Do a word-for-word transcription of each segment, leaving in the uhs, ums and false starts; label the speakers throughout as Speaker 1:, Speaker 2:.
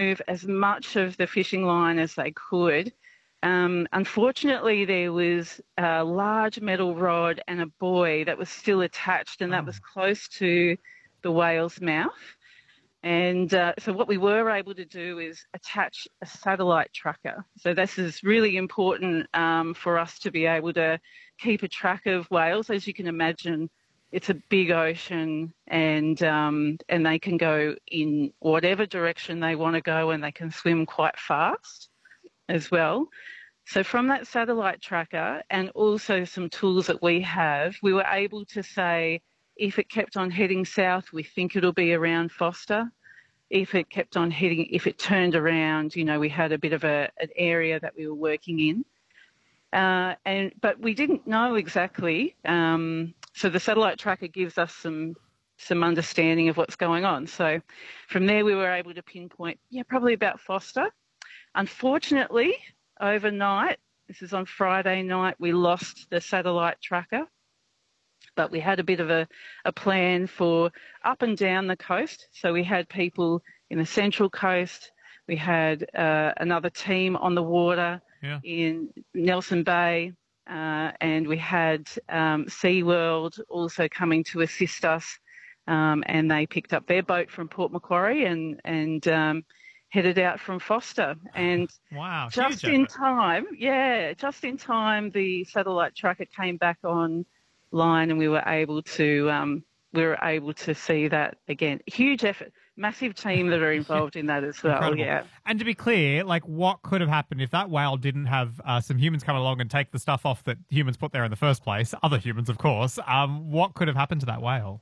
Speaker 1: remove as much of the fishing line as they could. Um, unfortunately, there was a large metal rod and a buoy that was still attached, and that
Speaker 2: Oh.
Speaker 1: was close to the whale's mouth. And uh, so what we were able to do is attach a satellite tracker. So this is really important um, for us to be able to keep a track of whales. As you can imagine, it's a big ocean, and um, and they can go in whatever direction they want to go, and they can swim quite fast as well. So from that satellite tracker and also some tools that we have, we were able to say if it kept on heading south, we think it'll be around Foster. If it kept on heading, if it turned around, you know, we had a bit of a, an area that we were working in. Uh, and but we didn't know exactly. Um, so the satellite tracker gives us some some understanding of what's going on. So from there we were able to pinpoint, yeah, probably about Foster. Unfortunately, overnight, this is on Friday night, we lost the satellite tracker, but we had a bit of a, a plan for up and down the coast. So we had people in the Central Coast, we had uh, another team on the water
Speaker 2: Yeah.
Speaker 1: in Nelson Bay, uh, and we had um, SeaWorld also coming to assist us, um, and they picked up their boat from Port Macquarie and, and um, headed out from Foster. And
Speaker 2: Wow.
Speaker 1: just
Speaker 2: huge
Speaker 1: in
Speaker 2: effort.
Speaker 1: time, yeah, just in time, the satellite tracker came back online, and we were able to um, we were able to see that again. Huge effort, massive team that are involved in that as well.
Speaker 2: Incredible.
Speaker 1: Yeah.
Speaker 2: And to be clear, like, what could have happened if that whale didn't have uh, some humans come along and take the stuff off that humans put there in the first place? Other humans, of course. Um, what could have happened to that whale?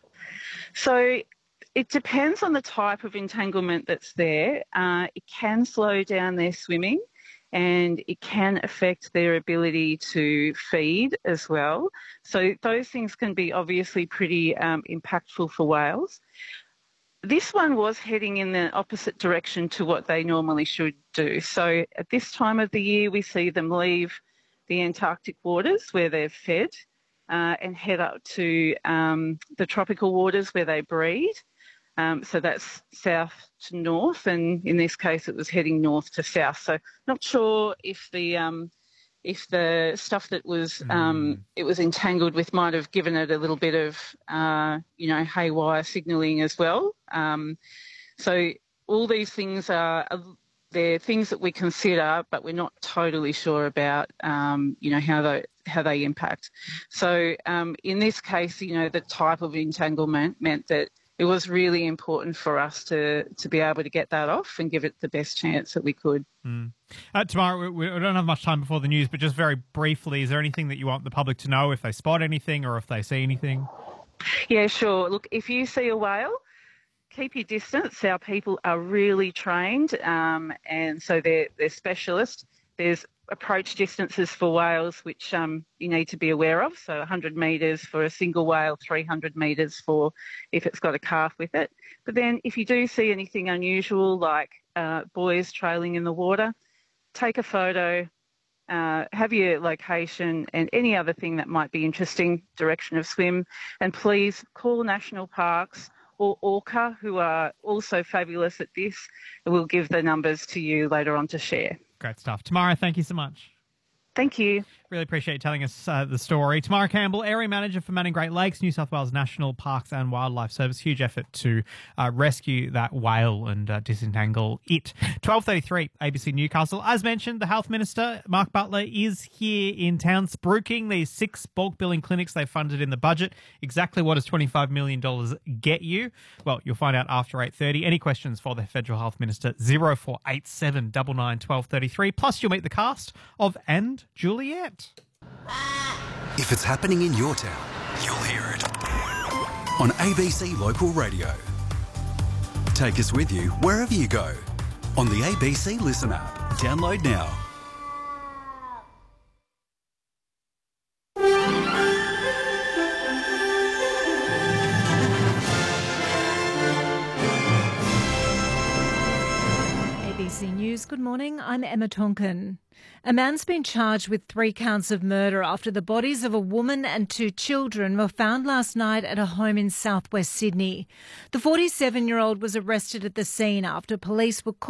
Speaker 1: So it depends on the type of entanglement that's there. Uh, it can slow down their swimming, and it can affect their ability to feed as well. So those things can be obviously pretty um, impactful for whales. This one was heading in the opposite direction to what they normally should do. So at this time of the year, we see them leave the Antarctic waters where they're fed uh, and head up to um, the tropical waters where they breed. Um, so that's south to north, and in this case it was heading north to south. So not sure if the um, if the stuff that was um,
Speaker 2: Mm.
Speaker 1: it was entangled with might have given it a little bit of uh, you know haywire signalling as well. Um, so all these things are they're things that we consider, but we're not totally sure about um, you know how they how they impact. So um, in this case, you know the type of entanglement meant that it was really important for us to, to be able to get that off and give it the best chance that we could.
Speaker 2: Mm. Uh, Tamara, we, we don't have much time before the news, but just very briefly, is there anything that you want the public to know if they spot anything or if they see anything?
Speaker 1: Yeah, sure. Look, if you see a whale, keep your distance. Our people are really trained, um, and so they're, they're specialists. There's approach distances for whales which um, you need to be aware of. So one hundred metres for a single whale, three hundred metres for if it's got a calf with it. But then if you do see anything unusual like uh, buoys trailing in the water, take a photo, uh, have your location and any other thing that might be interesting, direction of swim, and please call National Parks or Orca, who are also fabulous at this. We'll give the numbers to you later on to share.
Speaker 2: Great stuff. Tamara, thank you so much.
Speaker 1: Thank you.
Speaker 2: Really appreciate you telling us uh, the story. Tamara Campbell, Area Manager for Manning Great Lakes, New South Wales National Parks and Wildlife Service. Huge effort to uh, rescue that whale and uh, disentangle it. twelve thirty-three, A B C Newcastle. As mentioned, the Health Minister, Mark Butler, is here in town spruiking these six bulk billing clinics they funded in the budget. Exactly what does twenty-five million dollars get you? Well, you'll find out after eight thirty. Any questions for the Federal Health Minister? zero four eight seven nine nine one two three three. Plus, you'll meet the cast of And Juliet.
Speaker 3: If it's happening in your town, you'll hear it on A B C Local Radio. Take us with you wherever you go on the A B C Listen app. Download now.
Speaker 4: A B C News, good morning. I'm Emma Tonkin. A man's been charged with three counts of murder after the bodies of a woman and two children were found last night at a home in southwest Sydney. The forty-seven-year-old was arrested at the scene after police were called